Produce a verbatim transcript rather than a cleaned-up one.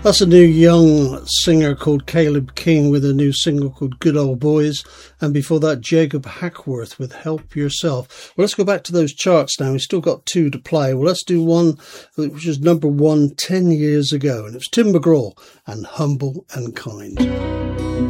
That's a new young singer called Caleb King with a new single called Good Old Boys. And before that, Jacob Hackworth with Help Yourself. Well, let's go back to those charts now. We've still got two to play. Well, let's do one which was number one ten years ago. And it was Tim McGraw and Humble and Kind.